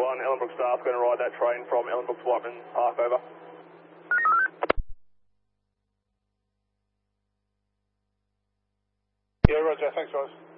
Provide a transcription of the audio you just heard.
1, Ellenbrook staff going to ride that train from Ellenbrook to Whiteman Park, over. Yeah, roger, thanks guys.